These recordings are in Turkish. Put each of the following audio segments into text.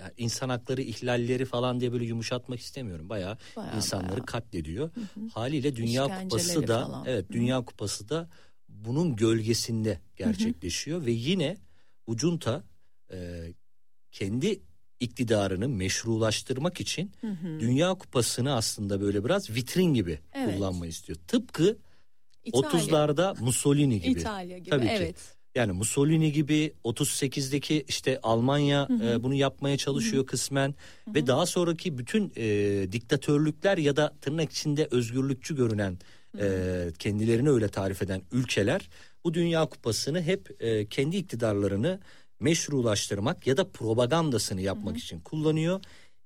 insan hakları ihlalleri falan diye böyle yumuşatmak istemiyorum. Bayağı insanları katlediyor. Haliyle Dünya Kupası da falan. Dünya Kupası da bunun gölgesinde gerçekleşiyor ve yine bu junta kendi iktidarını meşrulaştırmak için Dünya Kupası'nı aslında böyle biraz vitrin gibi kullanmayı istiyor. Tıpkı İtalya. 30'larda Mussolini gibi. İtalya gibi. Tabii ki. Yani Mussolini gibi 38'deki işte Almanya bunu yapmaya çalışıyor kısmen ve daha sonraki bütün diktatörlükler ya da tırnak içinde özgürlükçü görünen kendilerini öyle tarif eden ülkeler bu Dünya Kupası'nı hep kendi iktidarlarını meşrulaştırmak ya da propagandasını yapmak için kullanıyor.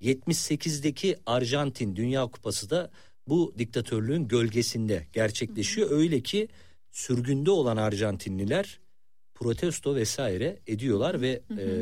78'deki Arjantin Dünya Kupası da bu diktatörlüğün gölgesinde gerçekleşiyor. Öyle ki sürgünde olan Arjantinliler protesto vesaire ediyorlar ve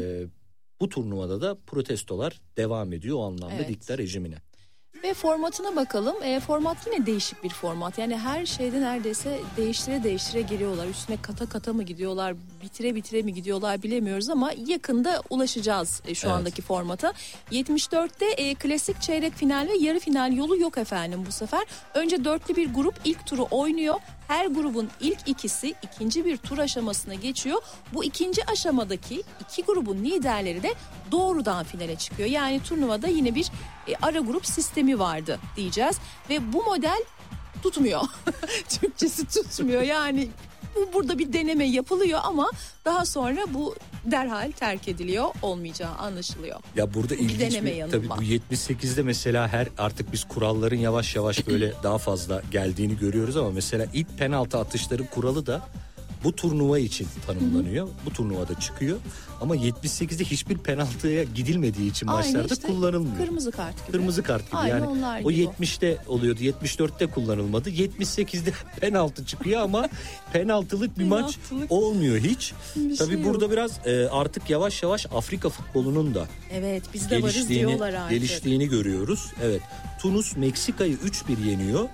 bu turnuvada da protestolar devam ediyor o anlamda diktatör rejimine. Ve formatına bakalım. Format yine değişik bir format. Yani her şeyde neredeyse değiştire geliyorlar. Üstüne kata mı gidiyorlar, bitire mi gidiyorlar bilemiyoruz ama yakında ulaşacağız şu andaki formata. 74'te klasik çeyrek final ve yarı final yolu yok efendim bu sefer. Önce dörtlü bir grup ilk turu oynuyor. Her grubun ilk ikisi ikinci bir tur aşamasına geçiyor. Bu ikinci aşamadaki iki grubun liderleri de doğrudan finale çıkıyor. Yani turnuvada yine bir ara grup sistemi vardı diyeceğiz. Ve bu model tutmuyor. Türkçesi tutmuyor. Yani burada bir deneme yapılıyor ama daha sonra bu derhal terk ediliyor, olmayacağı anlaşılıyor. Ya burada ilginç tabii bu 78'de mesela artık biz kuralların yavaş yavaş böyle daha fazla geldiğini görüyoruz ama mesela ilk penaltı atışları kuralı da bu turnuva için tanımlanıyor. Bu turnuvada çıkıyor. Ama 78'de hiçbir penaltıya gidilmediği için maçlarda kullanılmıyor. Kırmızı kart gibi. Kırmızı kart gibi. Aynen yani o 70'te oluyordu. 74'te kullanılmadı. 78'de penaltı çıkıyor ama penaltılık bir maç olmuyor hiç. Tabii burada biraz artık yavaş yavaş Afrika futbolunun da biz de varız diyorlar artık. Geliştiğini görüyoruz. Evet. Tunus Meksika'yı 3-1 yeniyor.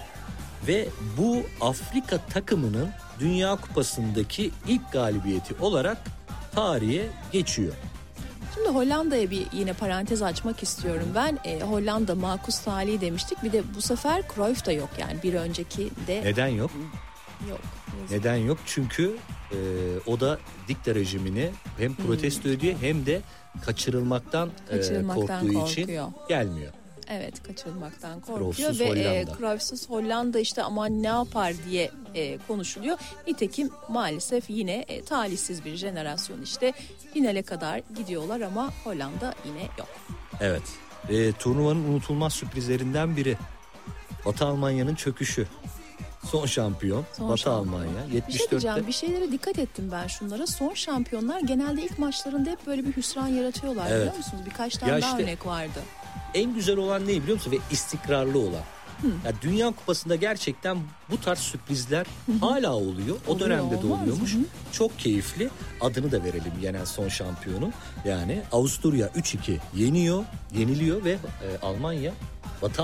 Ve bu Afrika takımının Dünya Kupası'ndaki ilk galibiyeti olarak tarihe geçiyor. Şimdi Hollanda'ya bir yine parantez açmak istiyorum ben. Hollanda makus talihi demiştik. Bir de bu sefer Cruyff da yok yani bir önceki de. Neden yok? Yok. Neden yok? Çünkü o da diktatör rejimini hem protesto ediyor hem de kaçırılmaktan korktuğu için gelmiyor. Evet, kaçırılmaktan korkuyor ve Cruyff'suz Hollanda işte aman ne yapar diye konuşuluyor. Nitekim maalesef yine talihsiz bir jenerasyon işte finale kadar gidiyorlar ama Hollanda yine yok. Evet, turnuvanın unutulmaz sürprizlerinden biri Batı Almanya'nın çöküşü. Son şampiyon Batı Almanya. 74'te. Bir şeylere dikkat ettim ben şunlara. Son şampiyonlar genelde ilk maçlarında hep böyle bir hüsran yaratıyorlar biliyor musunuz? Birkaç tane daha örnek vardı. En güzel olan ne biliyor musun? Ve istikrarlı olan. Yani Dünya Kupası'nda gerçekten bu tarz sürprizler hala oluyor. O dönemde de oluyormuş. Çok keyifli. Adını da verelim yenen son şampiyonu. Yani Avusturya 3-2 yeniliyor ve Almanya, Batı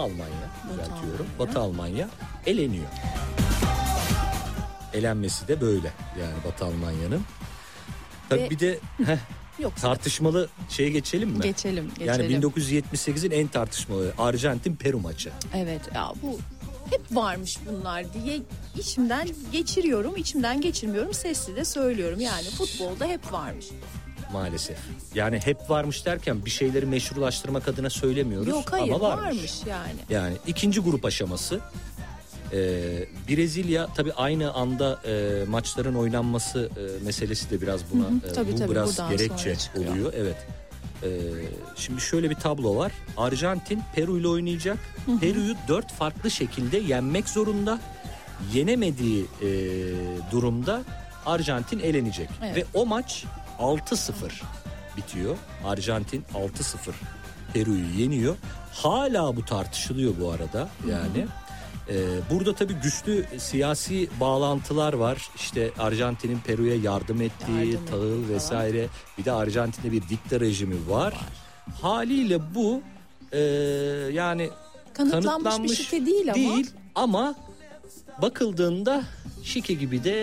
Almanya eleniyor. Elenmesi de böyle yani Batı Almanya'nın. Tabii bir de tartışmalı şeye geçelim mi? Geçelim. Yani 1978'in en tartışmalı Arjantin-Peru maçı. Evet ya bu hep varmış bunlar diye içimden geçiriyorum, içimden geçirmiyorum, sesli de söylüyorum. Yani futbolda hep varmış. Maalesef. Yani hep varmış derken bir şeyleri meşrulaştırmak adına söylemiyoruz. Yok hayır ama varmış yani. Yani ikinci grup aşaması. Brezilya tabii aynı anda maçların oynanması meselesi de biraz buna bu biraz gerekçe oluyor. Evet. Şimdi şöyle bir tablo var. Arjantin Peru ile oynayacak. Peru'yu 4 farklı şekilde yenmek zorunda. Yenemediği durumda Arjantin elenecek. Evet. Ve o maç 6-0 bitiyor. Arjantin 6-0 Peru'yu yeniyor. Hala bu tartışılıyor bu arada yani. Burada tabii güçlü siyasi bağlantılar var. İşte Arjantin'in Peru'ya yardım ettiği, tahıl vesaire. Bir de Arjantin'de bir diktatör rejimi var. Haliyle bu yani kanıtlanmış bir şike değil ama bakıldığında şike gibi de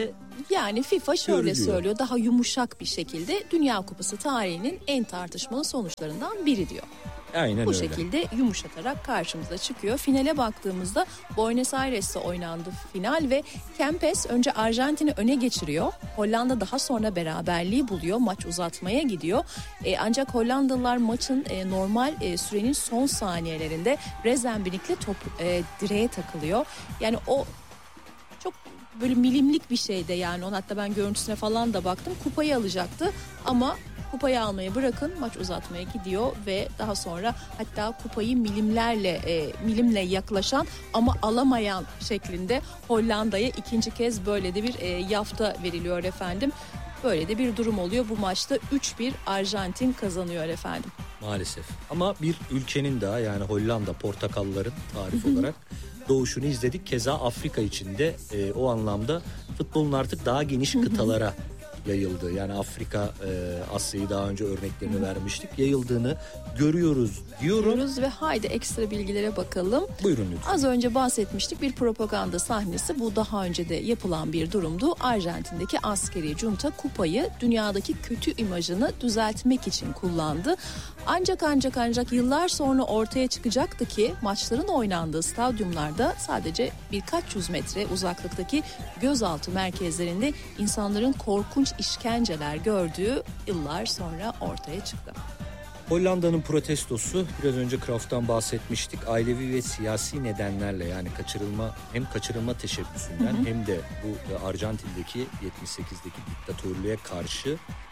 Yani FIFA şöyle görülüyor. söylüyor, daha yumuşak bir şekilde Dünya Kupası tarihinin en tartışmalı sonuçlarından biri diyor. Aynen Bu öyle. şekilde yumuşatarak karşımıza çıkıyor. Finale baktığımızda Buenos Aires'te oynandı final ve Kempes önce Arjantin'i öne geçiriyor. Hollanda daha sonra beraberliği buluyor. Maç uzatmaya gidiyor. Ancak Hollandalılar maçın normal sürenin son saniyelerinde Rezenbrink'le top direğe takılıyor. Yani o çok böyle milimlik bir şeydi yani. Hatta ben görüntüsüne falan da baktım. Kupayı alacaktı ama kupayı almayı bırakın, maç uzatmaya gidiyor ve daha sonra hatta kupayı milimle yaklaşan ama alamayan şeklinde Hollanda'ya ikinci kez böyle de bir yafta veriliyor efendim. Böyle de bir durum oluyor. Bu maçta 3-1 Arjantin kazanıyor efendim. Maalesef. Ama bir ülkenin daha, yani Hollanda portakalların tarif olarak doğuşunu izledik. Keza Afrika içinde o anlamda futbolun artık daha geniş kıtalara yayıldı. Yani Afrika, Asya'yı daha önce örneklerini vermiştik. Yayıldığını görüyoruz diyorum. Ve haydi ekstra bilgilere bakalım. Buyurun lütfen. Az önce bahsetmiştik, bir propaganda sahnesi. Bu daha önce de yapılan bir durumdu. Arjantin'deki askeri junta kupayı dünyadaki kötü imajını düzeltmek için kullandı. Ancak yıllar sonra ortaya çıkacaktı ki maçların oynandığı stadyumlarda sadece birkaç yüz metre uzaklıktaki gözaltı merkezlerinde insanların korkunç işkenceler gördüğü yıllar sonra ortaya çıktı. Hollanda'nın protestosu, biraz önce Cruijff'tan bahsetmiştik. Ailevi ve siyasi nedenlerle, yani kaçırılma teşebbüsünden hem de bu Arjantin'deki 78'deki diktatörlüğe karşı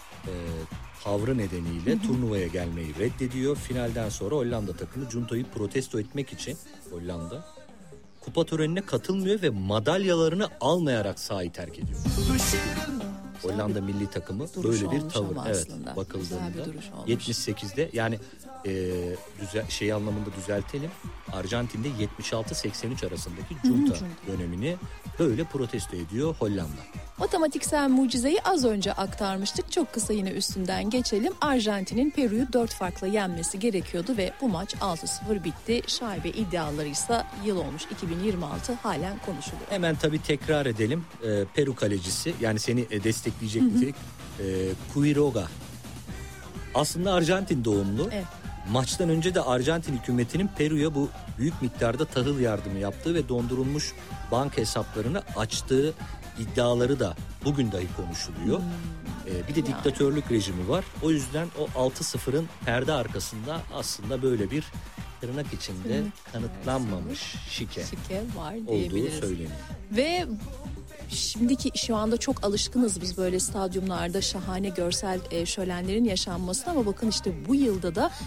tavrı nedeniyle turnuvaya gelmeyi reddediyor. Finalden sonra Hollanda takımı juntayı protesto etmek için Hollanda kupa törenine katılmıyor ve madalyalarını almayarak sahayı terk ediyor. Hollanda milli takımı böyle bir tavır. Evet, bakıldığında 78'de yani anlamında düzeltelim. Arjantin'de 76-83 arasındaki junta dönemini böyle protesto ediyor Hollanda. Matematiksel mucizeyi az önce aktarmıştık. Çok kısa yine üstünden geçelim. Arjantin'in Peru'yu 4 farkla yenmesi gerekiyordu ve bu maç 6-0 bitti. Şaibe iddiaları ise yıl olmuş 2026 halen konuşuluyor. Hemen tabii tekrar edelim. Peru kalecisi, yani seni destekleyecek Quiroga. Aslında Arjantin doğumlu. Evet. Maçtan önce de Arjantin hükümetinin Peru'ya bu büyük miktarda tahıl yardımı yaptığı ve dondurulmuş banka hesaplarını açtığı iddiaları da bugün dahi konuşuluyor. Bir de diktatörlük rejimi var. O yüzden o 6-0'ın perde arkasında aslında böyle bir tırnak içinde kanıtlanmamış şike var olduğu söyleniyor. Ve şu anda çok alışkınız biz böyle stadyumlarda şahane görsel şölenlerin yaşanmasına, ama bakın işte bu yılda da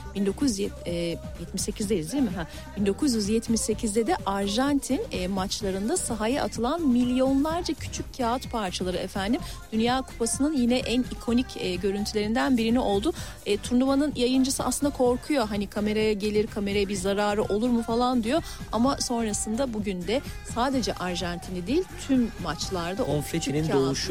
1978'deyiz değil mi? 1978'de de Arjantin maçlarında sahaya atılan milyonlarca küçük kağıt parçaları efendim Dünya Kupası'nın yine en ikonik görüntülerinden birini oldu. Turnuvanın yayıncısı aslında korkuyor, hani kameraya gelir, kameraya bir zararı olur mu falan diyor, ama sonrasında bugün de sadece Arjantin'i değil tüm maçlarda konfetinin doğuşu.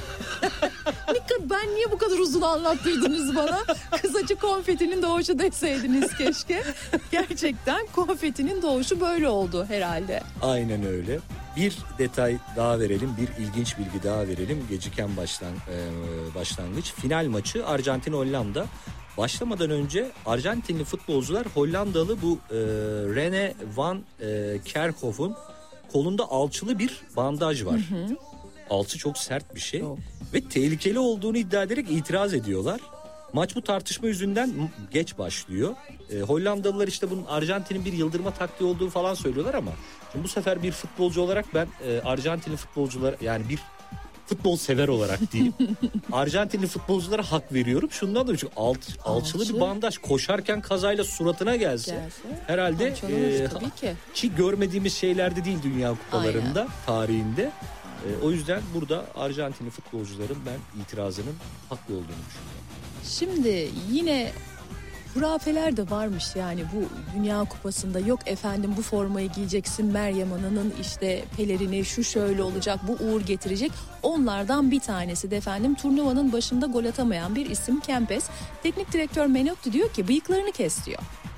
Ben niye bu kadar uzun anlattırdınız bana? Kısacık konfetinin doğuşu deseydiniz keşke. Gerçekten konfetinin doğuşu böyle oldu herhalde. Aynen öyle. Bir detay daha verelim, bir ilginç bilgi daha verelim. Geciken başlangıç. Final maçı Arjantin-Hollanda. Başlamadan önce Arjantinli futbolcular Hollandalı bu Rene van Kerkhof'un kolunda alçılı bir bandaj var. Alçı çok sert bir şey ve tehlikeli olduğunu iddia ederek itiraz ediyorlar. Maç bu tartışma yüzünden geç başlıyor. Hollandalılar işte bunun Arjantin'in bir yıldırma taktiği olduğunu falan söylüyorlar, ama şimdi bu sefer bir futbolcu olarak ben Arjantinli futbolcular, yani bir futbol sever olarak diyeyim, Arjantinli futbolculara hak veriyorum. Şundan da çünkü alçılı bir bandaj koşarken kazayla suratına gelse herhalde ki görmediğimiz şeylerde değil Dünya Kupalarında tarihinde. O yüzden burada Arjantinli futbolcuların ben itirazının haklı olduğunu düşünüyorum. Şimdi yine hurafeler de varmış yani bu Dünya Kupası'nda. Yok efendim bu formayı giyeceksin, Meryem Ana'nın işte pelerini, şu şöyle olacak, bu uğur getirecek. Onlardan bir tanesi de efendim turnuvanın başında gol atamayan bir isim Kempes. Teknik direktör Menotti diyor ki bıyıklarını kes diyor.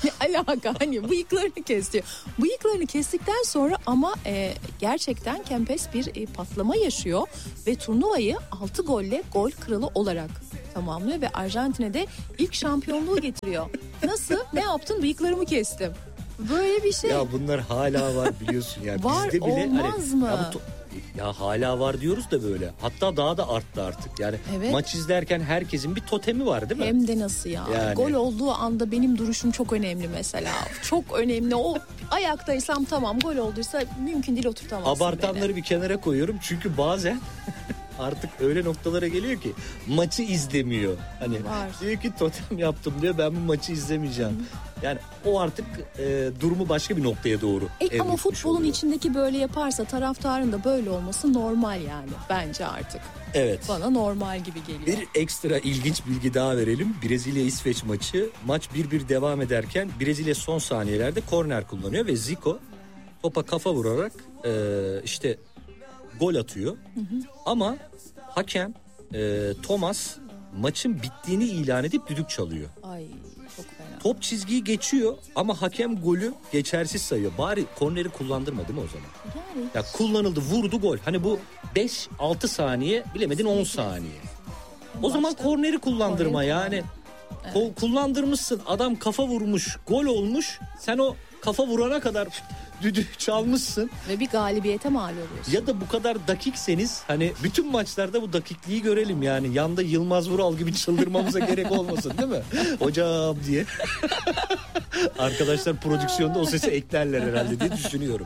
Ne alaka, hani bıyıklarını kesiyor. Bıyıklarını kestikten sonra ama gerçekten Kempes bir patlama yaşıyor ve turnuvayı 6 golle gol kralı olarak tamamlıyor ve Arjantin'e de ilk şampiyonluğu getiriyor. Nasıl? Ne yaptın? Bıyıklarımı kestim. Böyle bir şey. Ya bunlar hala var biliyorsun ya. Var, bizde bile olmaz hani, mı? Ya hala var diyoruz da böyle. Hatta daha da arttı artık. Yani evet. Maç izlerken herkesin bir totemi var değil mi? Hem de nasıl ya? Yani. Gol olduğu anda benim duruşum çok önemli mesela. Çok önemli. O ayaktaysam tamam, gol olduysa mümkün değil oturtamazsın Abartanları beni. Bir kenara koyuyorum. Çünkü bazen artık öyle noktalara geliyor ki maçı izlemiyor. Hani var. Diyor ki totem yaptım diyor, ben bu maçı izlemeyeceğim. Yani o artık durumu başka bir noktaya doğru ama futbolun oluyor. İçindeki böyle yaparsa taraftarın da böyle olması normal yani bence artık. Evet. Bana normal gibi geliyor. Bir ekstra ilginç bilgi daha verelim. Brezilya-İsveç maçı. Maç 1-1 devam ederken Brezilya son saniyelerde korner kullanıyor ve Zico topa kafa vurarak işte gol atıyor. Ama hakem Thomas maçın bittiğini ilan edip düdük çalıyor. Ay çok fena. Top çizgiyi geçiyor ama hakem golü geçersiz sayıyor. Bari korneri kullandırmadı değil mi o zaman? Yani. Ya kullanıldı, vurdu, gol. Hani bu 5-6 saniye, bilemedin 10 saniye. O zaman korneri kullandırma yani. Evet. Kullandırmışsın, adam kafa vurmuş, gol olmuş. Sen o kafa vurana kadar düdüğü çalmışsın. Ve bir galibiyete mal oluyorsun. Ya da bu kadar dakikseniz hani bütün maçlarda bu dakikliği görelim yani. Yanda Yılmaz Vural gibi çıldırmamıza gerek olmasın değil mi? Hocam diye. Arkadaşlar prodüksiyonda o sesi eklerler herhalde diye düşünüyorum.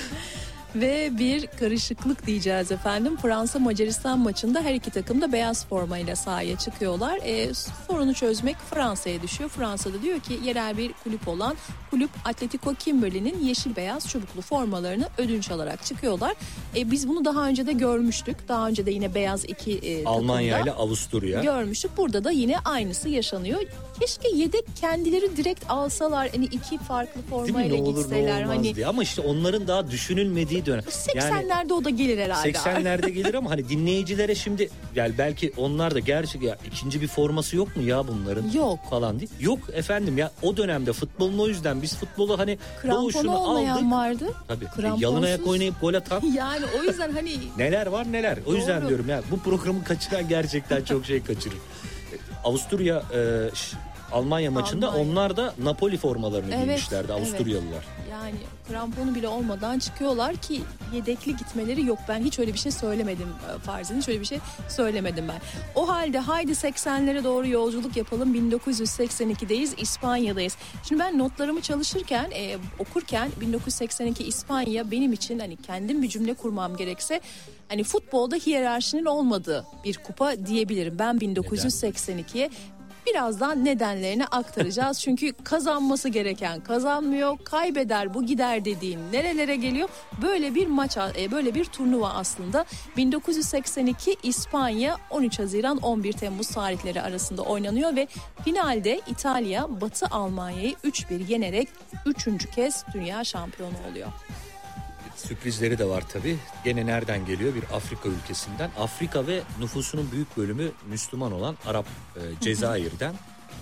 Ve bir karışıklık diyeceğiz efendim. Fransa-Macaristan maçında her iki takım da beyaz formayla sahaya çıkıyorlar. Sorunu çözmek Fransa'ya düşüyor. Fransa'da diyor ki yerel bir kulüp olan kulüp Atletico Kimberley'nin yeşil beyaz çubuklu formalarını ödünç alarak çıkıyorlar. Biz bunu daha önce de görmüştük. Daha önce de yine beyaz iki takımda Almanya ile Avusturya görmüştük. Burada da yine aynısı yaşanıyor. Keşke yedek kendileri direkt alsalar. Hani iki farklı formayla gitseler. Hani diye. Ama işte onların daha düşünülmediği dönem. 80'lerde yani, o da gelir herhalde. 80'lerde gelir ama hani dinleyicilere şimdi yani belki onlar da gerçek ya ikinci bir forması yok mu ya bunların? Yok. Falan değil. Yok efendim ya, o dönemde futbolun o yüzden biz futbolu hani kramponu olmayan aldık. Vardı. Tabii. Yalın ayak oynayıp gol atan. Yani o yüzden hani. Neler var neler. O yüzden diyorum ya, bu programı kaçıran gerçekten çok şey kaçırır. Avusturya Almanya maçında onlar da Napoli formalarını giymişlerdi Avusturyalılar. Yani kramponu bile olmadan çıkıyorlar ki yedekli gitmeleri yok. Ben hiç öyle bir şey söylemedim Farzin. Hiç öyle bir şey söylemedim ben. O halde haydi 80'lere doğru yolculuk yapalım. 1982'deyiz. İspanya'dayız. Şimdi ben notlarımı çalışırken, okurken 1982 İspanya benim için hani kendim bir cümle kurmam gerekse hani futbolda hiyerarşinin olmadığı bir kupa diyebilirim. Ben 1982'ye birazdan nedenlerini aktaracağız. Çünkü kazanması gereken kazanmıyor, kaybeder bu gider dediğin nerelere geliyor? Böyle bir maç, böyle bir turnuva aslında. 1982 İspanya 13 Haziran 11 Temmuz tarihleri arasında oynanıyor ve finalde İtalya Batı Almanya'yı 3-1 yenerek 3. kez dünya şampiyonu oluyor. Sürprizleri de var tabii. Gene nereden geliyor? Bir Afrika ülkesinden. Afrika ve nüfusunun büyük bölümü Müslüman olan Arap, Cezayir'den.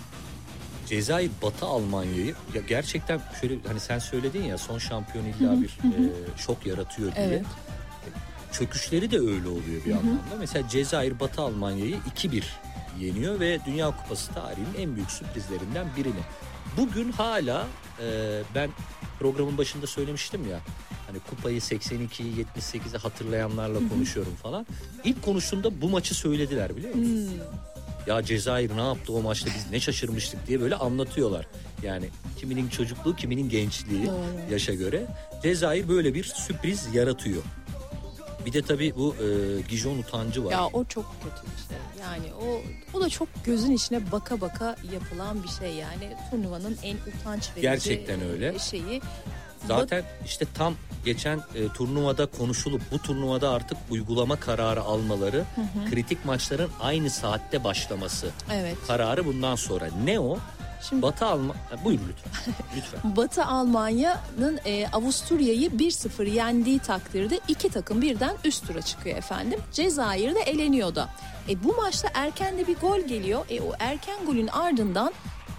Cezayir Batı Almanya'yı ya gerçekten şöyle hani sen söyledin ya, son şampiyon illa bir şok yaratıyor diye. Evet. Çöküşleri de öyle oluyor bir anlamda. Mesela Cezayir Batı Almanya'yı 2-1 yeniyor ve Dünya Kupası tarihinin en büyük sürprizlerinden birini. Bugün hala ben programın başında söylemiştim ya, hani kupayı 82'yi 78'i hatırlayanlarla konuşuyorum falan. İlk konuştuğumda bu maçı söylediler biliyor musun? Ya Cezayir ne yaptı o maçta, biz ne şaşırmıştık diye böyle anlatıyorlar. Yani kiminin çocukluğu kiminin gençliği yaşa göre. Cezayir böyle bir sürpriz yaratıyor. Bir de tabii bu Gijon utancı var. Ya o çok kötü bir şey. Yani o da çok gözün içine baka baka yapılan bir şey yani. Turnuvanın en utanç verici gerçekten öyle şeyi. Zaten işte tam geçen turnuvada konuşulup bu turnuvada artık uygulama kararı almaları, kritik maçların aynı saatte başlaması kararı bundan sonra. Ne o? Şimdi, Batı Almanya, buyur lütfen. Batı Almanya'nın Avusturya'yı 1-0 yendiği takdirde iki takım birden üst tura çıkıyor efendim. Cezayir de eleniyor da. Bu maçta erken de bir gol geliyor. O erken golün ardından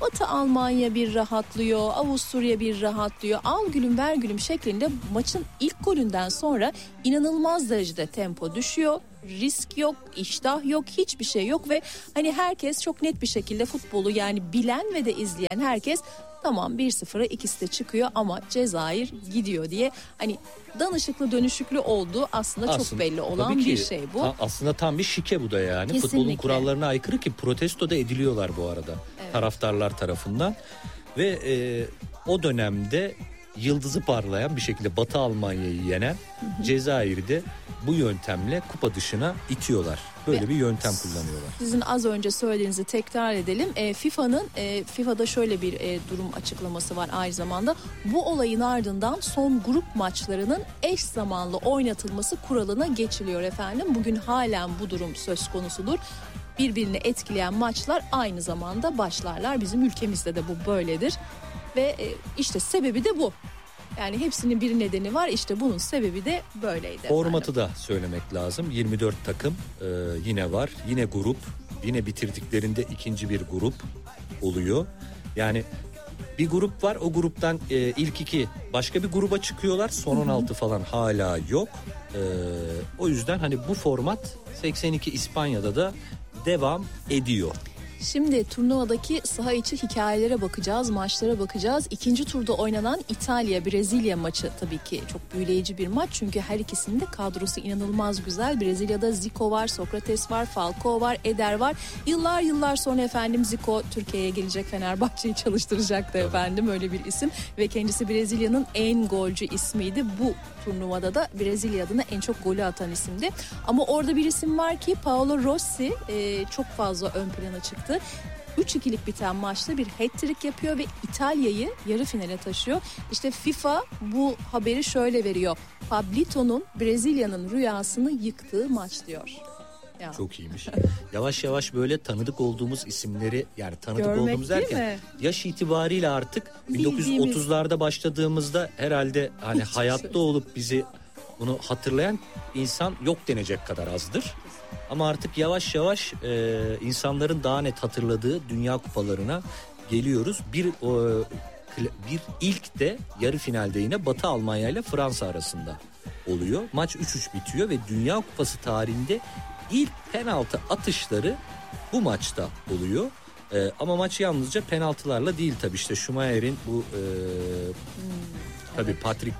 Batı Almanya bir rahatlıyor, Avusturya bir rahatlıyor. Al gülüm ver gülüm şeklinde maçın ilk golünden sonra inanılmaz derecede tempo düşüyor. Risk yok, iştah yok, hiçbir şey yok ve hani herkes çok net bir şekilde futbolu yani bilen ve de izleyen herkes tamam 1-0'a ikisi de çıkıyor ama Cezayir gidiyor diye hani danışıklı dönüşüklü olduğu aslında çok belli olan bir şey bu. Aslında tam bir şike bu da yani. Kesinlikle. Futbolun kurallarına aykırı ki protesto da ediliyorlar bu arada taraftarlar tarafından. Ve o dönemde yıldızı parlayan bir şekilde Batı Almanya'yı yenen Cezayir'i de bu yöntemle kupa dışına itiyorlar. Böyle bir yöntem kullanıyorlar. Sizin az önce söylediğinizi tekrar edelim. FIFA'da şöyle bir durum açıklaması var aynı zamanda. Bu olayın ardından son grup maçlarının eş zamanlı oynatılması kuralına geçiliyor efendim. Bugün halen bu durum söz konusudur. Birbirini etkileyen maçlar aynı zamanda başlarlar. Bizim ülkemizde de bu böyledir. Ve işte sebebi de bu. Yani hepsinin bir nedeni var. İşte bunun sebebi de böyleydi. Formatı da söylemek lazım. 24 takım yine var. Yine grup. Yine bitirdiklerinde ikinci bir grup oluyor. Yani bir grup var. O gruptan ilk iki başka bir gruba çıkıyorlar. Son 16 falan hala yok. O yüzden hani bu format 82 İspanya'da da devam ediyor. Şimdi turnuvadaki saha içi hikayelere bakacağız, maçlara bakacağız. İkinci turda oynanan İtalya-Brezilya maçı tabii ki çok büyüleyici bir maç. Çünkü her ikisinin de kadrosu inanılmaz güzel. Brezilya'da Zico var, Sokrates var, Falcao var, Eder var. Yıllar sonra efendim Zico Türkiye'ye gelecek, Fenerbahçe'yi çalıştıracaktı efendim, öyle bir isim. Ve kendisi Brezilya'nın en golcü ismiydi. Bu turnuvada da Brezilya adına en çok golü atan isimdi. Ama orada bir isim var ki Paolo Rossi çok fazla ön plana çıktı. 3-2'lik biten maçta bir hat-trick yapıyor ve İtalya'yı yarı finale taşıyor. İşte FIFA bu haberi şöyle veriyor. Pablito'nun Brezilya'nın rüyasını yıktığı maç diyor. Ya. Çok iyiymiş. Yavaş yavaş böyle tanıdık olduğumuz isimleri, yani tanıdık görmek olduğumuz derken yaş itibariyle artık 1930'larda başladığımızda herhalde hani hayatta olup bizi bunu hatırlayan insan yok denecek kadar azdır. Ama artık yavaş yavaş insanların daha net hatırladığı dünya kupalarına geliyoruz. Bir ilk de yarı finalde yine Batı Almanya ile Fransa arasında oluyor. Maç 3-3 bitiyor ve Dünya Kupası tarihinde ilk penaltı atışları bu maçta oluyor. Ama maç yalnızca penaltılarla değil tabii, işte Schumacher'in bu tabii Patrick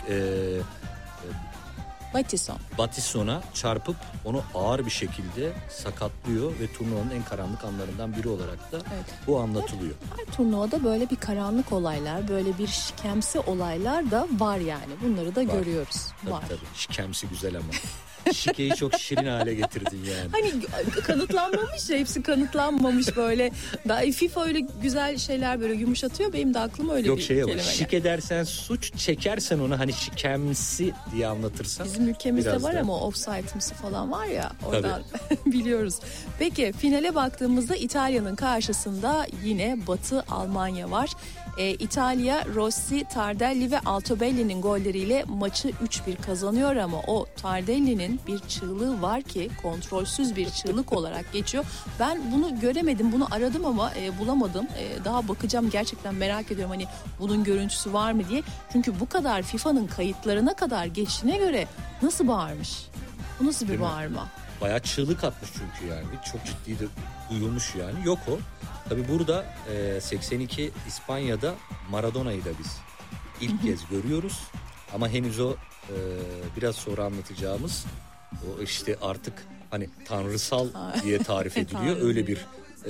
Batisson'a çarpıp onu ağır bir şekilde sakatlıyor ve turnuvanın en karanlık anlarından biri olarak da bu anlatılıyor. Her turnuvada böyle bir karanlık olaylar, böyle bir şikemsi olaylar da var yani. Bunları da görüyoruz. Tabii. Şikemsi güzel ama. Şikeyi çok şirin hale getirdin yani. Hani kanıtlanmamış ya, hepsi kanıtlanmamış böyle. Daha FIFA öyle güzel şeyler böyle yumuşatıyor. Benim de aklıma öyle bir kelime geldi. Şike dersen suç, çekersen onu hani şikemsi diye anlatırsan. Bizim ülkemizde var ama offside'ımsı falan var ya, oradan biliyoruz. Peki finale baktığımızda İtalya'nın karşısında yine Batı Almanya var. İtalya Rossi, Tardelli ve Altobelli'nin golleriyle maçı 3-1 kazanıyor ama o Tardelli'nin bir çığlığı var ki kontrolsüz bir çığlık olarak geçiyor. Ben bunu göremedim, bunu aradım ama bulamadım. Daha bakacağım, gerçekten merak ediyorum hani bunun görüntüsü var mı diye. Çünkü bu kadar FIFA'nın kayıtlarına kadar geçtiğine göre nasıl bağırmış? Bu nasıl bir bağırma? Bayağı çığlık atmış çünkü yani. Çok ciddi de duyulmuş yani. Yok o. Tabii burada 82 İspanya'da Maradona'yı da biz ilk kez görüyoruz. Ama henüz o biraz sonra anlatacağımız o işte artık hani tanrısal diye tarif ediliyor. Öyle bir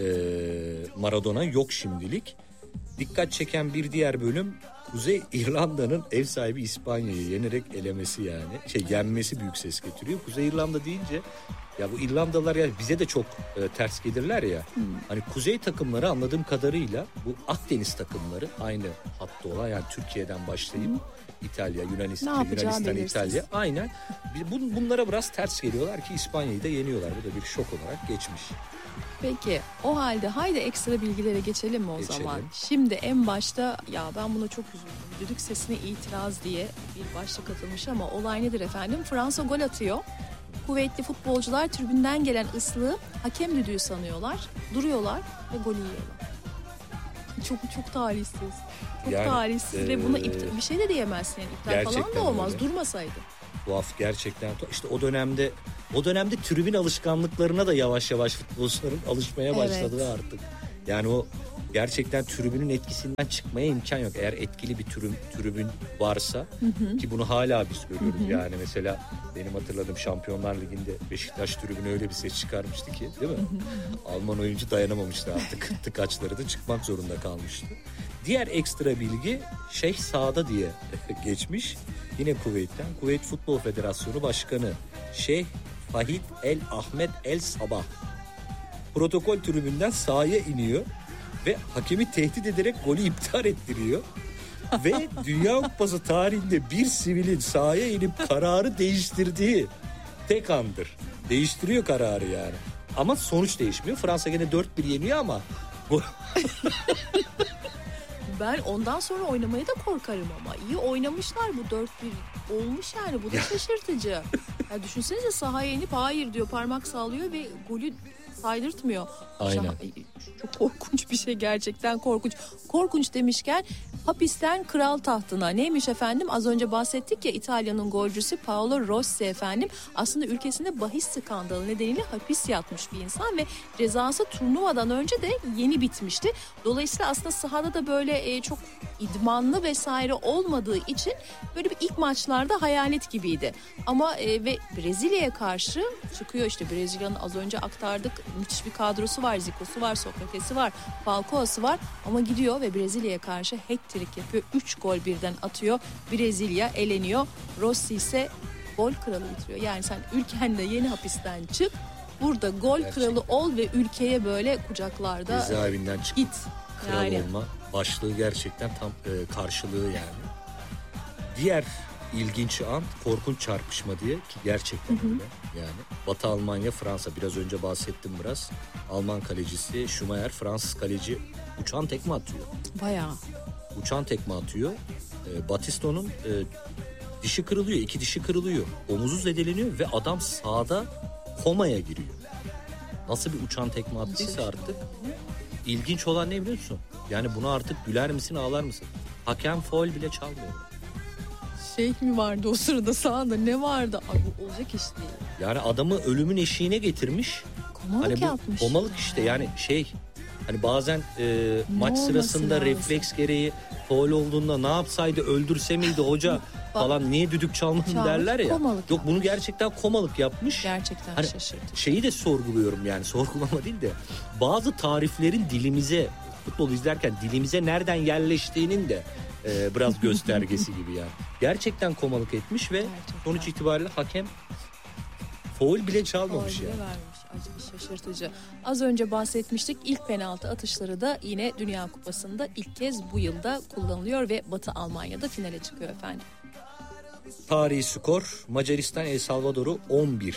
Maradona yok şimdilik. Dikkat çeken bir diğer bölüm Kuzey İrlanda'nın ev sahibi İspanya'yı yenerek elemesi yani. Yenmesi büyük ses getiriyor. Kuzey İrlanda deyince ya bu İrlandalılar ya bize de çok ters gelirler ya. Hani kuzey takımları anladığım kadarıyla bu Akdeniz takımları aynı hatta olan, yani Türkiye'den başlayıp İtalya, Yunanistan, İtalya aynen. Bunlara biraz ters geliyorlar ki İspanya'yı da yeniyorlar. Bu da bir şok olarak geçmiş. Peki o halde haydi ekstra bilgilere geçelim mi o zaman? Şimdi en başta ya ben buna çok üzüldüm. Düdük sesine itiraz diye bir başlık atılmış ama olay nedir efendim? Fransa gol atıyor. Kuvvetli futbolcular tribünden gelen ıslığı hakem düdüğü sanıyorlar. Duruyorlar ve golü yiyorlar. çok talihsiz. Çok yani, talihsiz ve buna bir şey de diyemezsin. Yani iptal falan da olmaz öyle. Durmasaydı. Tuhaf gerçekten. İşte o dönemde tribün alışkanlıklarına da yavaş yavaş futbolcuların alışmaya başladı artık. Yani o gerçekten tribünün etkisinden çıkmaya imkan yok. Eğer etkili bir tribün varsa ki bunu hala biz görüyoruz. Yani mesela benim hatırladığım Şampiyonlar Ligi'nde Beşiktaş tribünü öyle bir ses çıkarmıştı ki, değil mi? Alman oyuncu dayanamamıştı artık. Tıkaçları da çıkmak zorunda kalmıştı. Diğer ekstra bilgi Şeyh Saada diye geçmiş. Yine Kuveyt'ten. Kuveyt Futbol Federasyonu Başkanı Şeyh Fahid El Ahmet El Sabah protokol tribünden sahaya iniyor ve hakemi tehdit ederek golü iptal ettiriyor. Ve Dünya Kupası tarihinde bir sivilin sahaya inip kararı değiştirdiği tek andır. Değiştiriyor kararı yani. Ama sonuç değişmiyor. Fransa gene 4-1 yeniyor ama ben ondan sonra oynamaya da korkarım ama. İyi oynamışlar, bu 4-1 olmuş yani. Bu da şaşırtıcı. Ya düşünsenize sahaya inip hayır diyor, parmak sallıyor ve golü saydırtmıyor. Aynen. Çok korkunç bir şey, gerçekten korkunç. Korkunç demişken hapisten kral tahtına. Neymiş efendim? Az önce bahsettik ya, İtalya'nın golcüsü Paolo Rossi efendim. Aslında ülkesinde bahis skandalı nedeniyle hapis yatmış bir insan ve cezası turnuvadan önce de yeni bitmişti. Dolayısıyla aslında sahada da böyle çok idmanlı vesaire olmadığı için böyle bir ilk maçlarda hayalet gibiydi. Ama ve Brezilya'ya karşı çıkıyor, işte Brezilya'nın az önce aktardık, müthiş bir kadrosu var. Zico'su var, Sokrates'i var, Falcao'su var ama gidiyor ve Brezilya'ya karşı hat-trick yapıyor. 3 gol birden atıyor. Brezilya eleniyor. Rossi ise gol kralı bitiriyor. Yani sen ülkende yeni hapisten çık, burada gol kralı ol ve ülkeye böyle kucaklarda cezaevinden çık. Git. Kral olma başlığı gerçekten tam karşılığı yani. Diğer ilginç an korkunç çarpışma diye, ki gerçekten öyle. Yani Batı Almanya Fransa, biraz önce bahsettim biraz. Alman kalecisi Schumacher Fransız kaleci uçan tekme atıyor. Bayağı. Uçan tekme atıyor. Batistu'nun dişi kırılıyor, 2 dişi kırılıyor. Omuzu zedeleniyor ve adam sahada komaya giriyor. Nasıl bir uçan tekme attıysa artık. İlginç olan ne biliyor musun? Yani buna artık güler misin, ağlar mısın? Hakem faul bile çalmıyor. Şey mi vardı o sırada sahada, ne vardı? Abi bu olacak iş değil. Yani adamı ölümün eşiğine getirmiş. Komalık hani yapmış. Komalık işte yani hani bazen maç sırasında refleks gereği faul olduğunda ne yapsaydı, öldürse miydi hoca falan, niye düdük çalmadın derler ya. Yok, bunu gerçekten komalık yapmış. Gerçekten hani şaşırtıcı. Şeyi de sorguluyorum yani, sorgulama değil de bazı tariflerin dilimize, futbol izlerken dilimize nereden yerleştiğinin de biraz göstergesi gibi yani. Gerçekten komalık etmiş ve sonuç itibariyle hakem faul bile çalmamış faul yani. Vermiş. Acı, şaşırtıcı. Az önce bahsetmiştik, ilk penaltı atışları da yine Dünya Kupası'nda ilk kez bu yılda kullanılıyor ve Batı Almanya'da finale çıkıyor efendim. Tarihi skor Macaristan El Salvador'u 10'a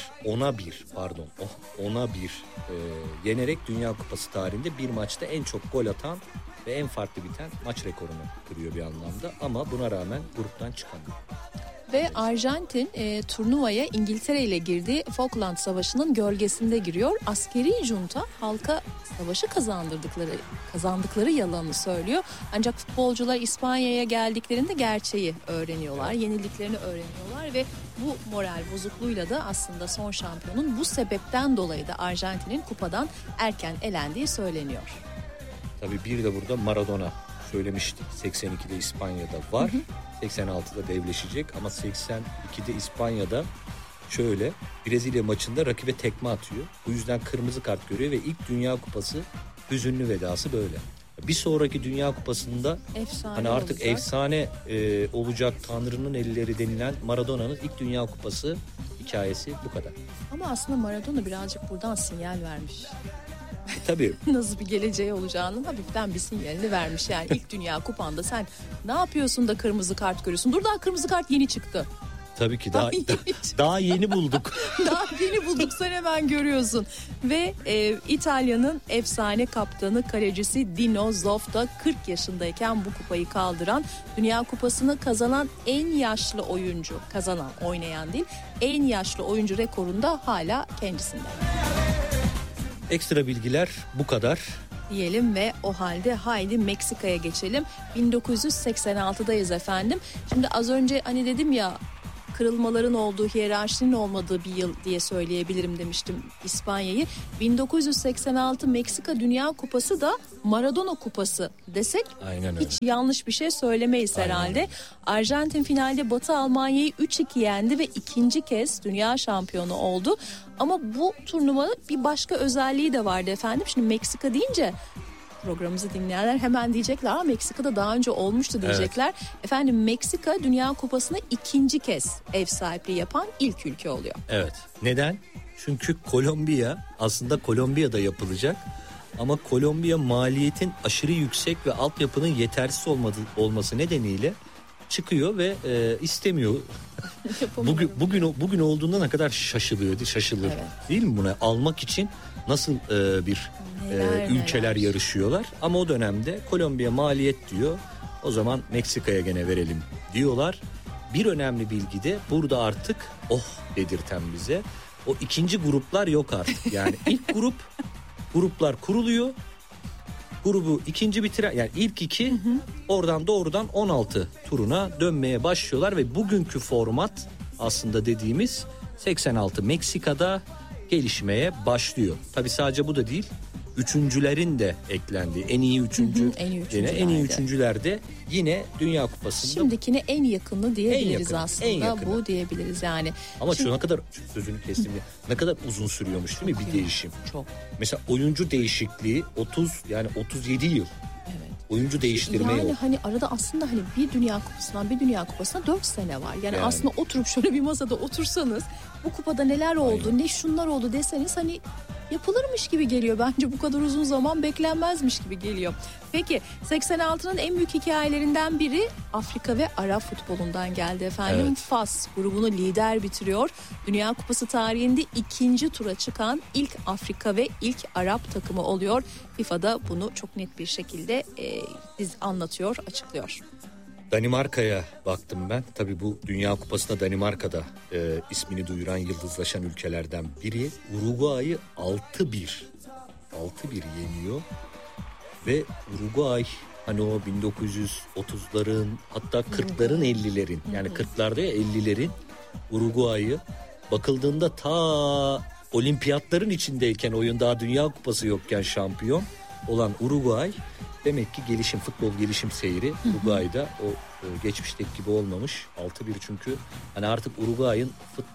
1 yenerek Dünya Kupası tarihinde bir maçta en çok gol atan ve en farklı biten maç rekorunu kırıyor bir anlamda, ama buna rağmen gruptan çıkamıyor. Ve Arjantin turnuvaya İngiltere ile girdiği Falkland Savaşı'nın gölgesinde giriyor. Askeri junta halka savaşı kazandıkları yalanını söylüyor. Ancak futbolcular İspanya'ya geldiklerinde gerçeği öğreniyorlar, yenildiklerini öğreniyorlar ve bu moral bozukluğuyla da aslında son şampiyonun bu sebepten dolayı da Arjantin'in kupadan erken elendiği söyleniyor. Tabii bir de burada Maradona söylemiştik. 82'de İspanya'da var. 86'da devleşecek ama 82'de İspanya'da şöyle Brezilya maçında rakibe tekme atıyor. Bu yüzden kırmızı kart görüyor ve ilk Dünya Kupası hüzünlü vedası böyle. Bir sonraki Dünya Kupası'nda hani artık olacak. Efsane olacak, Tanrı'nın elleri denilen Maradona'nın ilk Dünya Kupası hikayesi bu kadar. Ama aslında Maradona birazcık buradan sinyal vermiş. Tabii. Nasıl bir geleceği olacağının hafiften bir sinyalini vermiş. Yani ilk Dünya Kupanda sen ne yapıyorsun da kırmızı kart görüyorsun? Dur, daha kırmızı kart yeni çıktı. Tabii ki daha yeni bulduk. Daha yeni bulduk, sen hemen görüyorsun. Ve İtalya'nın efsane kaptanı, kalecisi Dino Zoff da 40 yaşındayken bu kupayı kaldıran, Dünya Kupası'nı kazanan en yaşlı oyuncu. Oynayan değil, en yaşlı oyuncu rekorunda hala kendisinde. Ekstra bilgiler bu kadar. diyelim ve o halde haydi Meksika'ya geçelim. 1986'dayız efendim. Şimdi az önce hani dedim ya, kırılmaların olduğu, hiyerarşinin olmadığı bir yıl diye söyleyebilirim demiştim İspanya'yı. 1986 Meksika Dünya Kupası da Maradona Kupası desek hiç yanlış bir şey söylemeyiz herhalde. Arjantin finalde Batı Almanya'yı 3-2 yendi ve ikinci kez dünya şampiyonu oldu. Ama bu turnuvanın bir başka özelliği de vardı efendim. Şimdi Meksika deyince programımızı dinleyenler hemen diyecekler, Meksika'da daha önce olmuştu diyecekler. Evet. Efendim Meksika Dünya Kupası'na ikinci kez ev sahipliği yapan ilk ülke oluyor. Evet. Neden? Çünkü Kolombiya, aslında Kolombiya'da yapılacak ama Kolombiya maliyetin aşırı yüksek ve altyapının yetersiz olması nedeniyle çıkıyor ve istemiyor. bugün olduğunda ne kadar şaşılır evet. Değil mi buna? Almak için nasıl bir ülkeler yarışıyorlar, ama o dönemde Kolombiya maliyet diyor, o zaman Meksika'ya gene verelim diyorlar. Bir önemli bilgi de burada artık dedirten bize, o ikinci gruplar yok artık. Yani ilk gruplar kuruluyor, grubu ikinci bitiren, yani ilk iki oradan doğrudan 16 turuna dönmeye başlıyorlar ve bugünkü format aslında dediğimiz 86 Meksika'da gelişmeye başlıyor. Tabii sadece bu da değil. Üçüncülerin de eklendiği, en iyi üçüncüler de yine Dünya Kupası'nda. Şimdikine en yakını diyebiliriz aslında. Bu diyebiliriz yani. Ama şu ne kadar, sözünü kestim ya, ne kadar uzun sürüyormuş değil mi bir değişim? Çok. Mesela oyuncu değişikliği 37 yıl. Evet. Oyuncu değiştirme yani yok. Hani arada aslında hani bir Dünya Kupası'na 4 sene var. Yani aslında oturup şöyle bir masada otursanız, bu kupada neler oldu, ne şunlar oldu deseniz hani yapılırmış gibi geliyor. Bence bu kadar uzun zaman beklenmezmiş gibi geliyor. Peki 86'nın en büyük hikayelerinden biri Afrika ve Arap futbolundan geldi efendim. Evet. Fas grubunu lider bitiriyor. Dünya Kupası tarihinde ikinci tura çıkan ilk Afrika ve ilk Arap takımı oluyor. FIFA'da bunu çok net bir şekilde anlatıyor, açıklıyor. Danimarka'ya baktım ben. Tabii bu Dünya Kupası'nda Danimarka'da ismini duyuran, yıldızlaşan ülkelerden biri. Uruguay'ı 6-1 yeniyor. Ve Uruguay hani o 1930'ların hatta 40'ların 50'lerin yani 40'larda ya 50'lerin Uruguay'ı bakıldığında ta olimpiyatların içindeyken, oyun daha Dünya Kupası yokken şampiyon olan Uruguay, demek ki futbol gelişim seyri Uruguay'da o geçmişteki gibi olmamış. 6-1 çünkü hani artık Uruguay'ın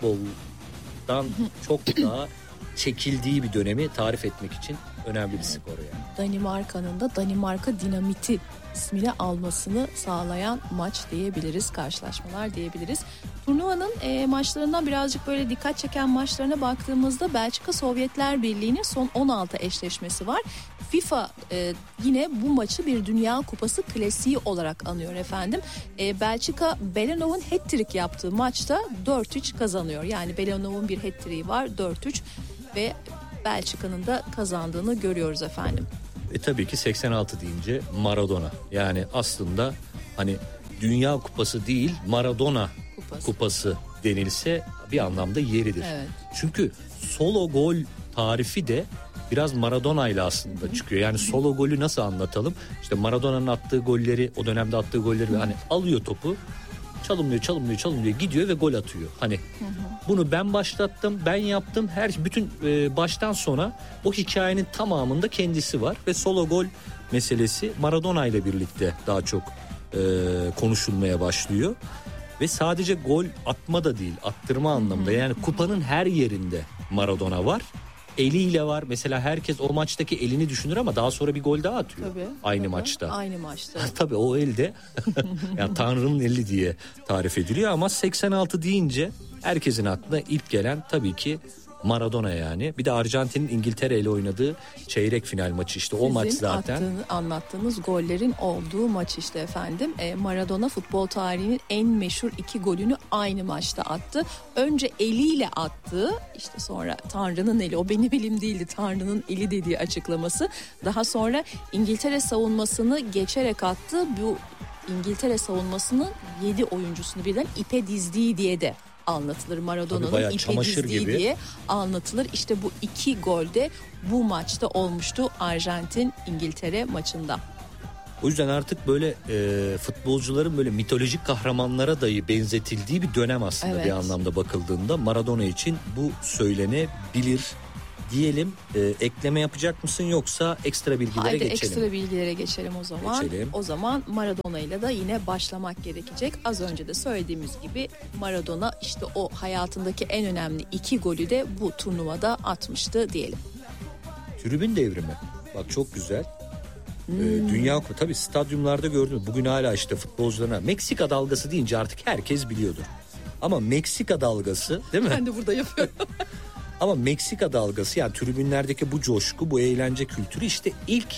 futboldan çok daha çekildiği bir dönemi tarif etmek için önemli bir skor yani. Danimarka'nın da Danimarka Dinamiti ismini almasını sağlayan maç diyebiliriz, karşılaşmalar diyebiliriz. Turnuvanın maçlarından birazcık böyle dikkat çeken maçlarına baktığımızda Belçika Sovyetler Birliği'nin son 16 eşleşmesi var. FIFA yine bu maçı bir Dünya Kupası klasiği olarak anıyor efendim. Belçika, Belenov'un hat-trick yaptığı maçta 4-3 kazanıyor. Yani Belenov'un bir hat-trick'i var, 4-3 ve Belçika'nın da kazandığını görüyoruz efendim. Tabii ki 86 deyince Maradona. Yani aslında hani Dünya Kupası değil, Maradona Kupası denilse bir anlamda yeridir. Evet. Çünkü solo gol tarifi de biraz Maradona ile aslında çıkıyor. Yani solo golü nasıl anlatalım? İşte Maradona'nın attığı golleri, o dönemde attığı golleri hani alıyor topu, çalımlıyor gidiyor ve gol atıyor. Hani bunu ben başlattım, ben yaptım, bütün baştan sona o hikayenin tamamında kendisi var ve solo gol meselesi Maradona ile birlikte daha çok konuşulmaya başlıyor. Ve sadece gol atma da değil, attırma anlamında, yani kupanın her yerinde Maradona var. Eliyle var. Mesela herkes o maçtaki elini düşünür ama daha sonra bir gol daha atıyor. Aynı maçta. Aynı maçta. Tabii o elde yani Tanrı'nın eli diye tarif ediliyor ama 86 deyince herkesin aklına ilk gelen tabii ki Maradona yani. Bir de Arjantin'in İngiltere ile oynadığı çeyrek final maçı, işte o maç zaten. Sizin anlattığınız gollerin olduğu maç işte efendim. Maradona futbol tarihinin en meşhur 2 golünü aynı maçta attı. Önce eliyle attı, işte sonra Tanrı'nın eli, o benim elim değildi, Tanrı'nın eli dediği açıklaması. Daha sonra İngiltere savunmasını geçerek attı. Bu İngiltere savunmasının 7 oyuncusunu birden ipe dizdiği diye de anlatılır. Maradona'nın ipe dizdiği diye anlatılır. İşte bu 2 gol de bu maçta olmuştu, Arjantin-İngiltere maçında. O yüzden artık böyle futbolcuların böyle mitolojik kahramanlara dahi benzetildiği bir dönem aslında bir anlamda bakıldığında. Maradona için bu söylenebilir diyelim. Ekleme yapacak mısın yoksa ekstra bilgilere geçelim? Haydi ekstra bilgilere geçelim o zaman. O zaman Maradona ile de yine başlamak gerekecek. Az önce de söylediğimiz gibi Maradona işte o hayatındaki en önemli 2 golü de bu turnuvada atmıştı diyelim. Tribün devrimi. Bak çok güzel. Dünya Kupası tabii stadyumlarda gördüm. Bugün hala işte futbolcularına Meksika dalgası deyince artık herkes biliyordur. Ama Meksika dalgası değil mi? Ben de burada yapıyorum. Ama Meksika dalgası yani tribünlerdeki bu coşku, bu eğlence kültürü işte ilk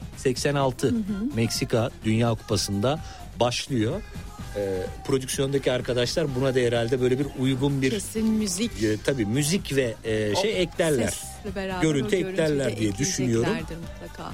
86 Meksika Dünya Kupası'nda başlıyor. Prodüksiyondaki arkadaşlar buna da herhalde böyle bir uygun bir kesin müzik. Tabii müzik ve eklerler. Görüntü eklerler diye düşünüyorum. Mutlaka.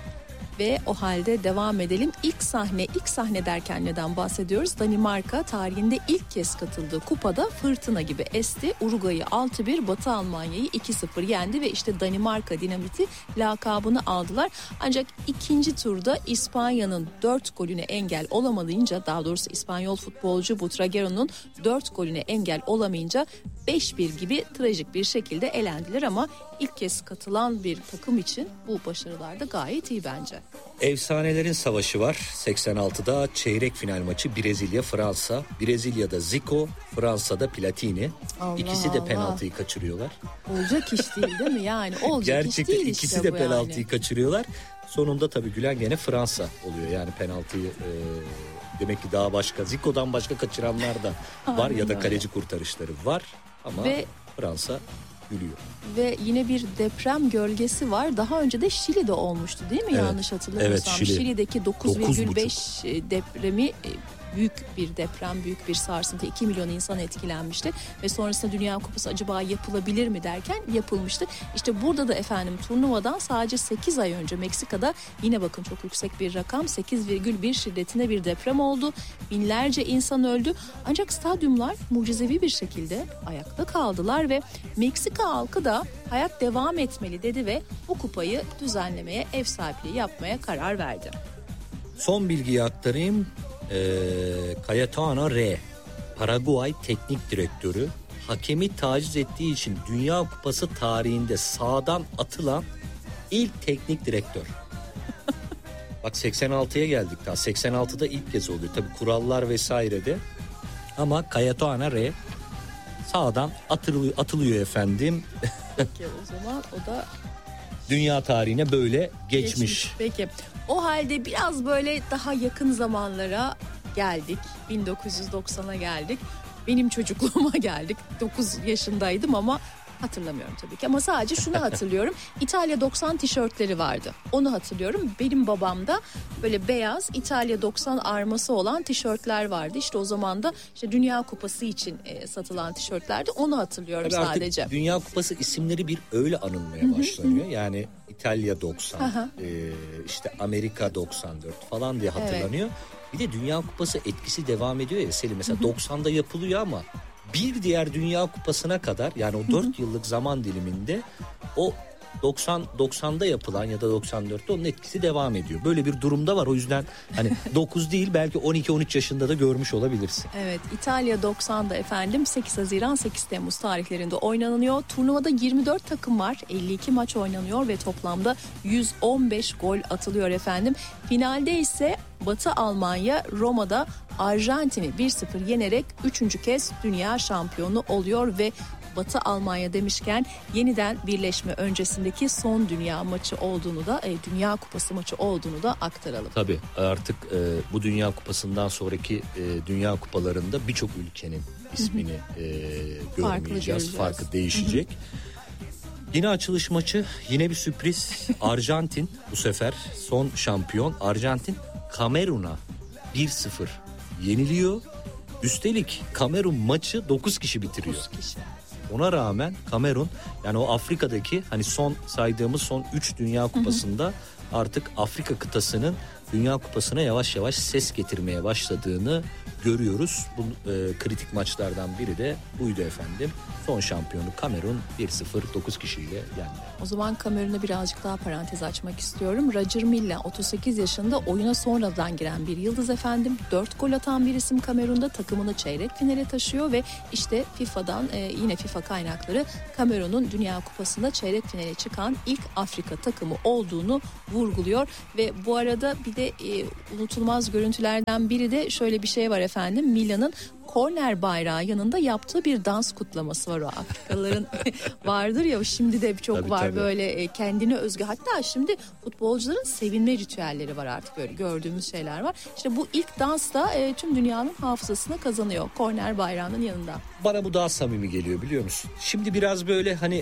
Ve o halde devam edelim. İlk sahne derken neden bahsediyoruz? Danimarka tarihinde ilk kez katıldığı kupada fırtına gibi esti. Uruguay'ı 6-1, Batı Almanya'yı 2-0 yendi ve işte Danimarka dinamiti lakabını aldılar. Ancak ikinci turda İspanya'nın 4 golüne engel olamayınca, daha doğrusu İspanyol futbolcu Butragueño'nun 4 golüne engel olamayınca 5-1 gibi trajik bir şekilde elendiler ama ilk kez katılan bir takım için bu başarılar da gayet iyi bence. Efsanelerin savaşı var. 86'da çeyrek final maçı Brezilya-Fransa. Brezilya'da Zico, Fransa'da Platini. İkisi de penaltıyı kaçırıyorlar. Olacak iş değil mi yani? Olacak gerçekten iş değil ikisi işte de bu penaltıyı yani. Kaçırıyorlar. Sonunda tabii gülen gene Fransa oluyor. Yani penaltıyı demek ki daha başka, Zico'dan başka kaçıranlar da var ya da kaleci kurtarışları var. Ama Fransa gülüyor. Ve yine bir deprem gölgesi var. Daha önce de Şili'de olmuştu değil mi? Evet. Yanlış hatırlamıyorsam. Evet, Şili'deki 9,5 depremi büyük bir deprem, büyük bir sarsıntı. 2 milyon insan etkilenmişti. Ve sonrasında Dünya Kupası acaba yapılabilir mi derken yapılmıştı. İşte burada da efendim turnuvadan sadece 8 ay önce Meksika'da yine bakın çok yüksek bir rakam, 8,1 şiddetinde bir deprem oldu. Binlerce insan öldü. Ancak stadyumlar mucizevi bir şekilde ayakta kaldılar ve Meksika halkı da hayat devam etmeli dedi ve bu kupayı düzenlemeye, ev sahipliği yapmaya karar verdi. Son bilgiyi aktarayım. Cayetano R, Paraguay teknik direktörü, hakemi taciz ettiği için Dünya Kupası tarihinde sahadan atılan ilk teknik direktör. Bak 86'ya geldik daha. 86'da ilk kez oluyor. Tabii kurallar vesairede. Ama Cayetano R sahadan atılıyor efendim. Peki o zaman o da dünya tarihine böyle geçmiş. Peki o halde biraz böyle daha yakın zamanlara geldik. 1990'a geldik. Benim çocukluğuma geldik. 9 yaşındaydım ama hatırlamıyorum tabii ki. Ama sadece şunu hatırlıyorum. İtalya 90 tişörtleri vardı. Onu hatırlıyorum. Benim babamda böyle beyaz İtalya 90 arması olan tişörtler vardı. İşte o zaman da işte Dünya Kupası için satılan tişörtlerdi. Onu hatırlıyorum tabii sadece. Artık Dünya Kupası isimleri bir öyle anılmaya başlanıyor. Yani İtalya 90, işte Amerika 94 falan diye hatırlanıyor. Evet. Bir de Dünya Kupası etkisi devam ediyor ya Selim. Mesela 90'da yapılıyor ama bir diğer Dünya Kupası'na kadar yani o 4 yıllık zaman diliminde o 90'da yapılan ya da 94'te onun etkisi devam ediyor. Böyle bir durumda var. O yüzden hani 9 değil belki 12-13 yaşında da görmüş olabilirsin. Evet, İtalya 90'da efendim 8 Haziran 8 Temmuz tarihlerinde oynanıyor. Turnuvada 24 takım var. 52 maç oynanıyor ve toplamda 115 gol atılıyor efendim. Finalde ise Batı Almanya Roma'da Arjantin'i 1-0 yenerek 3. kez dünya şampiyonu oluyor ve Batı Almanya demişken yeniden birleşme öncesindeki son dünya maçı olduğunu da Dünya Kupası maçı olduğunu da aktaralım. Tabii artık bu Dünya Kupası'ndan sonraki Dünya Kupalarında birçok ülkenin ismini görmeyeceğiz. Farkı değişecek. Yine açılış maçı, yine bir sürpriz. Arjantin bu sefer son şampiyon. Arjantin Kamerun'a 1-0 yeniliyor. Üstelik Kamerun maçı 9 kişi bitiriyor. 9 kişi. Ona rağmen Kamerun yani o Afrika'daki hani son saydığımız son 3 Dünya Kupası'nda artık Afrika kıtasının Dünya Kupası'na yavaş yavaş ses getirmeye başladığını görüyoruz. Bu kritik maçlardan biri de buydu efendim. Son şampiyonu Kamerun 1-0 9 kişiyle yendi. O zaman Kamerun'a birazcık daha parantez açmak istiyorum. Roger Milla 38 yaşında, oyuna sonradan giren bir yıldız efendim. 4 gol atan bir isim Kamerun'da, takımını çeyrek finale taşıyor ve işte FIFA'dan yine FIFA kaynakları Kamerun'un Dünya Kupası'nda çeyrek finale çıkan ilk Afrika takımı olduğunu vurguluyor. Ve bu arada bir de unutulmaz görüntülerden biri de şöyle bir şey var efendim. Milla'nın korner bayrağı yanında yaptığı bir dans kutlaması var. O Afrikalıların vardır ya, şimdi de çok tabii, var tabii. Böyle kendine özgü. Hatta şimdi futbolcuların sevinme ritüelleri var, artık böyle gördüğümüz şeyler var. İşte bu ilk dans da tüm dünyanın hafızasına kazanıyor korner bayrağının yanında. Bana bu daha samimi geliyor, biliyor musun? Şimdi biraz böyle hani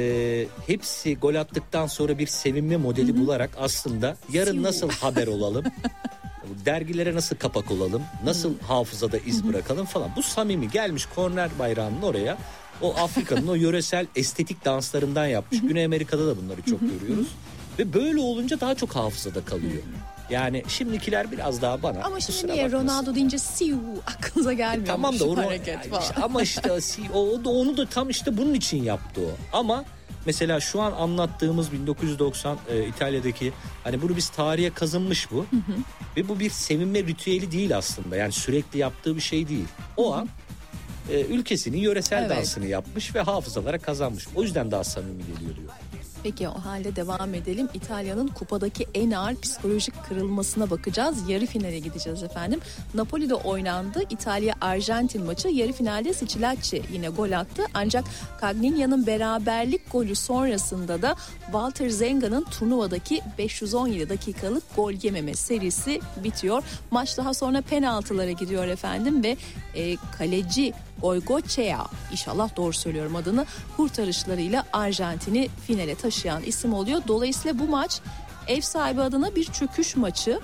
hepsi gol attıktan sonra bir sevinme modeli bularak aslında yarın nasıl haber olalım? Dergilere nasıl kapak olalım, nasıl hafızada iz bırakalım falan. Bu samimi gelmiş korner bayrağının oraya, o Afrika'nın o yöresel estetik danslarından yapmış. Güney Amerika'da da bunları çok görüyoruz. Ve böyle olunca daha çok hafızada kalıyor. Yani şimdikiler biraz daha bana. Ama şimdi niye Ronaldo deyince siu aklınıza gelmiyor. Tamam da o hareket falan. Işte, ama işte onu da tam işte bunun için yaptı o. Ama mesela şu an anlattığımız 1990 İtalya'daki, hani bunu biz tarihe kazınmış bu. Ve bu bir sevinme ritüeli değil aslında. Yani sürekli yaptığı bir şey değil. O an ülkesinin yöresel dansını yapmış ve hafızalara kazanmış. O yüzden daha samimi geliyor diyor. Peki o halde devam edelim. İtalya'nın kupadaki en ağır psikolojik kırılmasına bakacağız. Yarı finale gideceğiz efendim. Napoli'de oynandı. İtalya-Arjantin maçı. Yarı finalde Sicilacci yine gol attı. Ancak Cagnigna'nın beraberlik golü sonrasında da Walter Zenga'nın turnuvadaki 517 dakikalık gol yememe serisi bitiyor. Maç daha sonra penaltılara gidiyor efendim ve kaleci Goicoechea, inşallah doğru söylüyorum adını, kurtarışlarıyla Arjantin'i finale taşıyan isim oluyor. Dolayısıyla bu maç ev sahibi adına bir çöküş maçı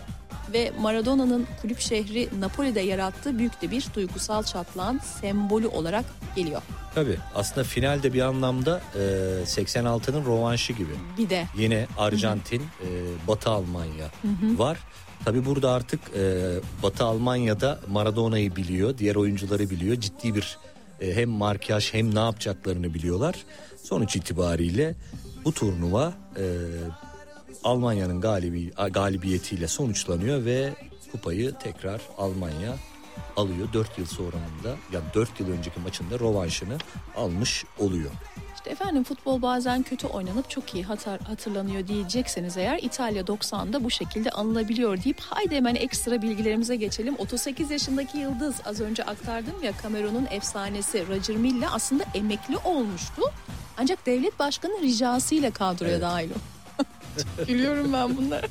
ve Maradona'nın kulüp şehri Napoli'de yarattığı büyük de bir duygusal çatlağın sembolü olarak geliyor. Tabii aslında finalde bir anlamda 86'nın rövanşı gibi. Bir de yine Arjantin, Batı Almanya var. Tabii burada artık Batı Almanya'da Maradona'yı biliyor, diğer oyuncuları biliyor. Ciddi bir hem markaj hem ne yapacaklarını biliyorlar. Sonuç itibariyle bu turnuva Almanya'nın galibiyetiyle sonuçlanıyor ve kupayı tekrar Almanya alıyor. 4 yıl sonrasında, yani 4 yıl önceki maçında rövanşını almış oluyor. İşte efendim futbol bazen kötü oynanıp çok iyi hatırlanıyor diyecekseniz eğer, İtalya 90'da bu şekilde anılabiliyor deyip haydi hemen ekstra bilgilerimize geçelim. 38 yaşındaki yıldız, az önce aktardım ya, Kamerun'un efsanesi Roger Milla aslında emekli olmuştu. Ancak devlet başkanı ricasıyla kadroya dahil oldu. Gülüyorum ben bunlara.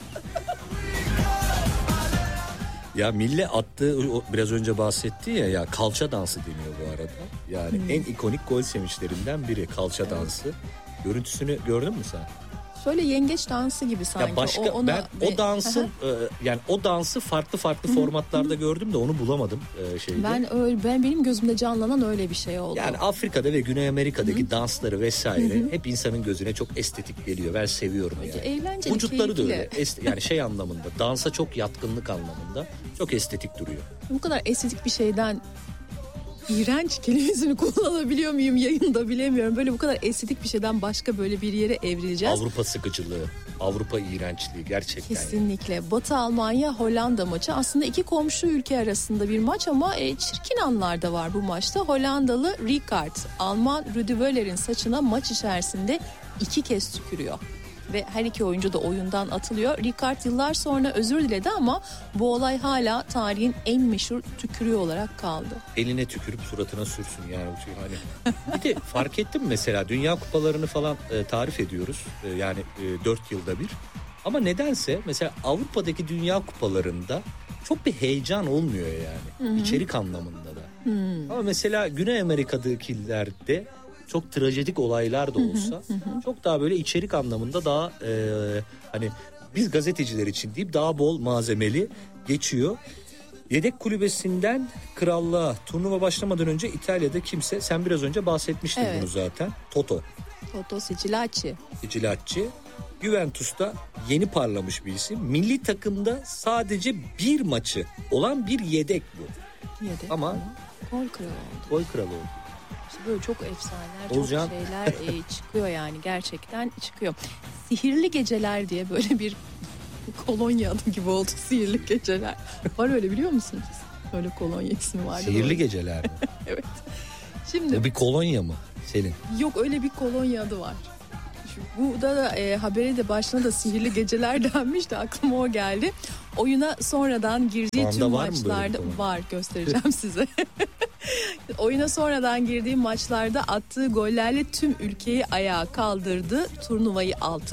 Ya Mille attığı, biraz önce bahsetti ya kalça dansı deniyor bu arada. Yani en ikonik gol sevinçlerinden biri kalça dansı. Görüntüsünü gördün mü sen? Şöyle yengeç dansı gibi sanki. Ya başka o dansın yani o dansı farklı formatlarda gördüm de onu bulamadım şeyde. Benim gözümde canlanan öyle bir şey oldu. Yani Afrika'da ve Güney Amerika'daki dansları vesaire hep insanın gözüne çok estetik geliyor. Ben seviyorum yani. Eğlenceli, vücutları keyifli. da öyle. Yani şey anlamında, dansa çok yatkınlık anlamında çok estetik duruyor. Bu kadar estetik bir şeyden İğrenç kelimesini kullanabiliyor muyum yayında bilemiyorum. Böyle bu kadar estetik bir şeyden başka böyle bir yere evrileceğiz. Avrupa sıkıcılığı, Avrupa iğrençliği gerçekten. Kesinlikle. Yani. Batı Almanya Hollanda maçı aslında iki komşu ülke arasında bir maç ama çirkin anlar da var bu maçta. Hollandalı Rijkaard, Alman Rudi Völler'in saçına maç içerisinde 2 kez tükürüyor. Ve her iki oyuncu da oyundan atılıyor. Rijkaard yıllar sonra özür diledi ama bu olay hala tarihin en meşhur tükürüğü olarak kaldı. Eline tükürüp suratına sürsün yani. Hani. Bir de fark ettim mesela Dünya Kupalarını falan tarif ediyoruz. Yani 4 yılda bir. Ama nedense mesela Avrupa'daki Dünya Kupalarında çok bir heyecan olmuyor yani. İçerik anlamında da. Ama mesela Güney Amerika'dakilerde çok trajedik olaylar da olsa çok daha böyle içerik anlamında daha hani biz gazeteciler için deyip daha bol malzemeli geçiyor. Yedek kulübesinden krallığa turnuva başlamadan önce İtalya'da kimse, sen biraz önce bahsetmiştin bunu zaten. Toto Sicilacci. Juventus'ta yeni parlamış bir isim. Milli takımda sadece bir maçı olan bir yedek bu. Yedek ama gol kralı oldu. Gol kralı oldu. İşte böyle çok efsaneler, çok şeyler çıkıyor yani, gerçekten çıkıyor. Sihirli Geceler diye böyle bir kolonya adı gibi oldu, Sihirli Geceler. Var öyle, biliyor musunuz? Öyle kolonya ismi vardı. Sihirli böyle. Geceler mi? Evet. Şimdi o bir kolonya mı Selin? Yok, öyle bir kolonya adı var. Bu da haberi de başına da Sihirli Geceler denmiş de aklıma o geldi. Oyuna sonradan girdiği tüm maçlarda var, göstereceğim size. Oyuna sonradan girdiği maçlarda attığı gollerle tüm ülkeyi ayağa kaldırdı. Turnuvayı 6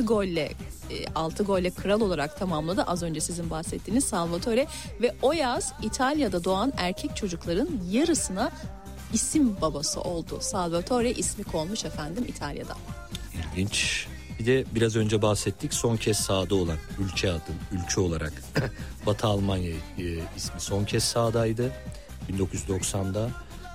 golle kral olarak tamamladı. Az önce sizin bahsettiğiniz Salvatore ve o yaz İtalya'da doğan erkek çocukların yarısına isim babası oldu. Salvatore ismi konmuş efendim İtalya'da. İlginç. Bir de biraz önce bahsettik, son kez sahada olan ülke olarak Batı Almanya ismi son kez sahadaydı 1990'da.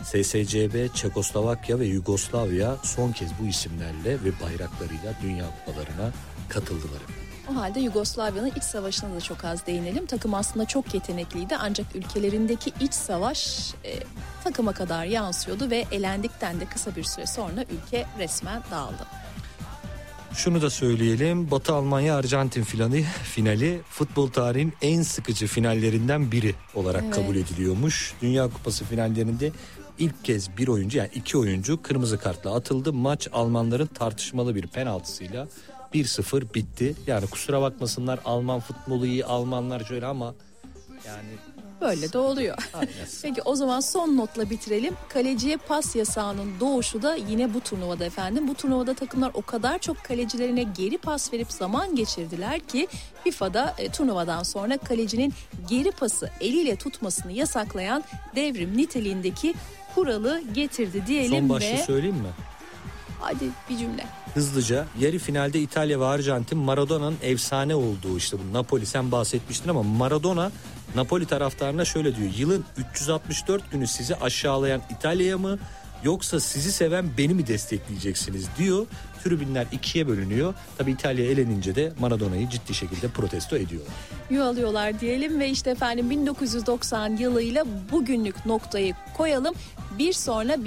SSCB, Çekoslovakya ve Yugoslavya son kez bu isimlerle ve bayraklarıyla Dünya Kupalarına katıldılar. O halde Yugoslavya'nın iç savaşına da çok az değinelim. Takım aslında çok yetenekliydi ancak ülkelerindeki iç savaş takıma kadar yansıyordu ve elendikten de kısa bir süre sonra ülke resmen dağıldı. Şunu da söyleyelim, Batı Almanya Arjantin finali futbol tarihinin en sıkıcı finallerinden biri olarak kabul ediliyormuş. Dünya Kupası finallerinde ilk kez bir oyuncu, yani iki oyuncu kırmızı kartla atıldı. Maç Almanların tartışmalı bir penaltısıyla 1-0 bitti. Yani kusura bakmasınlar, Alman futbolu iyi, Almanlar şöyle ama yani böyle de oluyor. Peki o zaman son notla bitirelim. Kaleciye pas yasağının doğuşu da yine bu turnuvada efendim. Bu turnuvada takımlar o kadar çok kalecilerine geri pas verip zaman geçirdiler ki FIFA'da turnuvadan sonra kalecinin geri pası eliyle tutmasını yasaklayan devrim niteliğindeki kuralı getirdi diyelim. Son başlığı söyleyeyim mi? Hadi bir cümle. Hızlıca, yarı finalde İtalya ve Arjantin, Maradona'nın efsane olduğu işte bu Napoli, sen bahsetmiştin ama Maradona Napoli taraftarına şöyle diyor: yılın 364 günü sizi aşağılayan İtalya'ya mı yoksa sizi seven beni mi destekleyeceksiniz diyor. Tribünler ikiye bölünüyor. Tabii İtalya elenince de Maradona'yı ciddi şekilde protesto ediyorlar. Yuvalıyorlar diyelim ve işte efendim 1990 yılıyla bugünlük noktayı koyalım. Bir sonra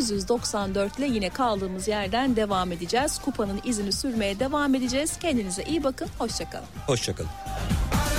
1994 ile yine kaldığımız yerden devam edeceğiz. Kupanın izini sürmeye devam edeceğiz. Kendinize iyi bakın. Hoşça kalın. Hoşça kalın.